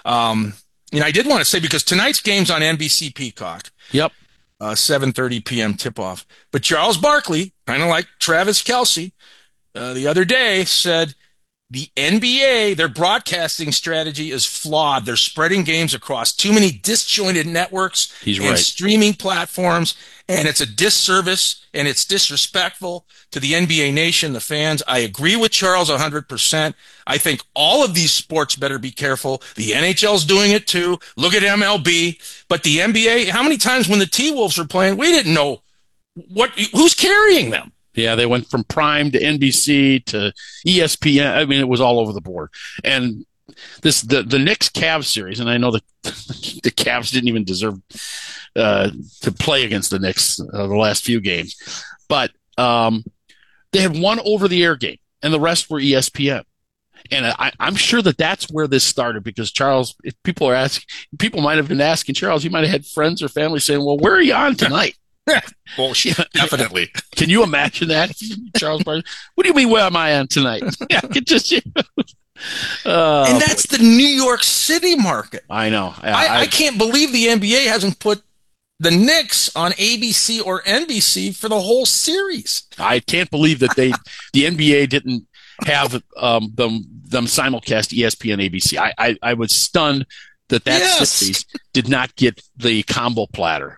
I did want to say, because tonight's game's on NBC Peacock. Yep. 7:30 p.m. tip-off. But Charles Barkley, kind of like Travis Kelce, the other day said the NBA, their broadcasting strategy is flawed. They're spreading games across too many disjointed networks and streaming platforms, and it's a disservice and it's disrespectful to the NBA nation, the fans. I agree with Charles 100%. I think all of these sports better be careful. The NHL's doing it too. Look at MLB. But the NBA, how many times when the T-Wolves were playing, we didn't know who's carrying them? Yeah, they went from Prime to NBC to ESPN. I mean, it was all over the board. And the Knicks Cavs series, and I know the Cavs didn't even deserve to play against the Knicks the last few games, but they had one over-the-air game, and the rest were ESPN. And I'm sure that's where this started, because Charles, if people might have been asking Charles, he might have had friends or family saying, "Well, where are you on tonight?" Well, definitely. Can you imagine that, Charles Barkley? What do you mean, where am I on tonight? Yeah, and that's the New York City market. I know. I can't believe the NBA hasn't put the Knicks on ABC or NBC for the whole series. I can't believe that the NBA didn't have them simulcast ESPN, ABC. I was stunned that series did not get the combo platter.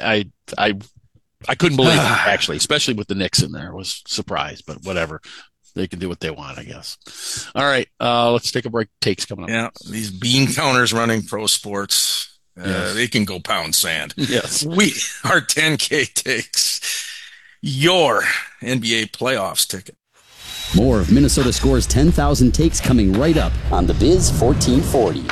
I couldn't believe it, actually, especially with the Knicks in there. I was surprised, but whatever. They can do what they want, I guess. All right, let's take a break. Takes coming up. Yeah, these bean counters running pro sports, they can go pound sand. Yes. Our 10K takes your NBA playoffs ticket. More of Minnesota Score's 10,000 takes coming right up on the Biz 1440.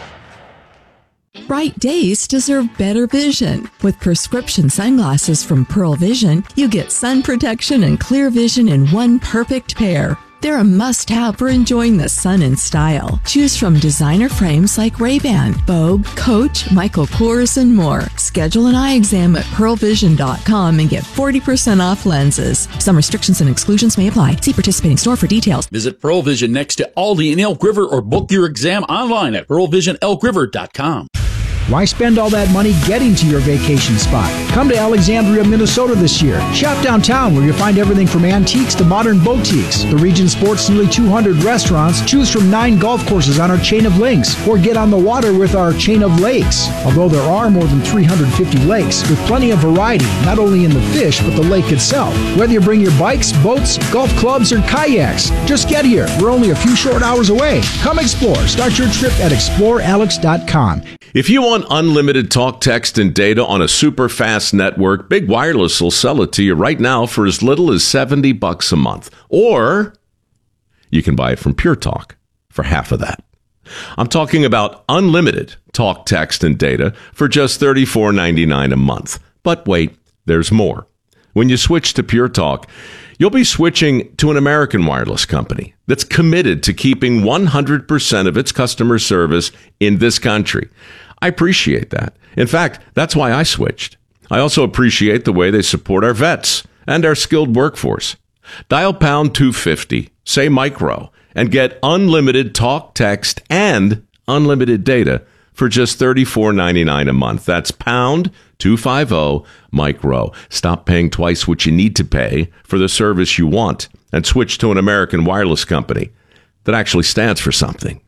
Bright days deserve better vision. With prescription sunglasses from Pearl Vision, you get sun protection and clear vision in one perfect pair. They're a must-have for enjoying the sun in style. Choose from designer frames like Ray-Ban, Vogue, Coach, Michael Kors, and more. Schedule an eye exam at pearlvision.com and get 40% off lenses. Some restrictions and exclusions may apply. See participating store for details. Visit Pearl Vision next to Aldi in Elk River or book your exam online at pearlvisionelkriver.com. Why spend all that money getting to your vacation spot? Come to Alexandria, Minnesota this year. Shop downtown where you'll find everything from antiques to modern boutiques. The region sports nearly 200 restaurants. Choose from 9 golf courses on our chain of links, or get on the water with our chain of lakes. Although there are more than 350 lakes, with plenty of variety, not only in the fish, but the lake itself. Whether you bring your bikes, boats, golf clubs, or kayaks, just get here. We're only a few short hours away. Come explore. Start your trip at explorealex.com. If you want unlimited talk, text, and data on a super fast network, Big Wireless will sell it to you right now for as little as $70 a month. Or you can buy it from Pure Talk for half of that. I'm talking about unlimited talk, text, and data for just $34.99 a month. But wait, there's more. When you switch to Pure Talk, you'll be switching to an American wireless company that's committed to keeping 100% of its customer service in this country. I appreciate that. In fact, that's why I switched. I also appreciate the way they support our vets and our skilled workforce. Dial pound 250, say micro, and get unlimited talk, text, and unlimited data for just $34.99 a month. That's pound 250 micro. Stop paying twice what you need to pay for the service you want and switch to an American wireless company that actually stands for something.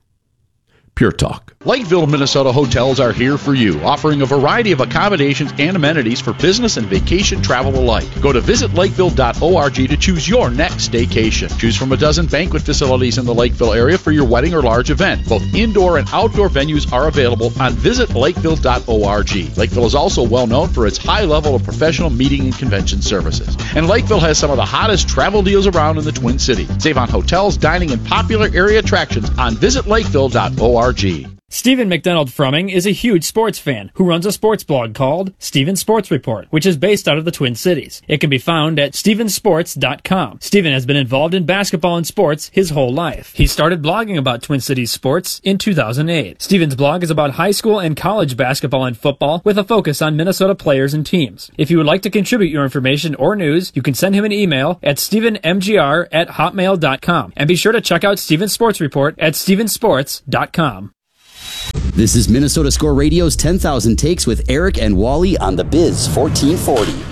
Pure Talk. Lakeville, Minnesota hotels are here for you, offering a variety of accommodations and amenities for business and vacation travel alike. Go to visitlakeville.org to choose your next staycation. Choose from a dozen banquet facilities in the Lakeville area for your wedding or large event. Both indoor and outdoor venues are available on visitlakeville.org. Lakeville is also well known for its high level of professional meeting and convention services. And Lakeville has some of the hottest travel deals around in the Twin Cities. Save on hotels, dining, and popular area attractions on visitlakeville.org. Stephen McDonald Frumming is a huge sports fan who runs a sports blog called Stephen Sports Report, which is based out of the Twin Cities. It can be found at stephensports.com. Stephen has been involved in basketball and sports his whole life. He started blogging about Twin Cities sports in 2008. Stephen's blog is about high school and college basketball and football with a focus on Minnesota players and teams. If you would like to contribute your information or news, you can send him an email at stephenmgr@hotmail.com. And be sure to check out Stephen's Sports Report at stephensports.com. This is Minnesota Score Radio's 10,000 Takes with Eric and Wally on the Biz 1440.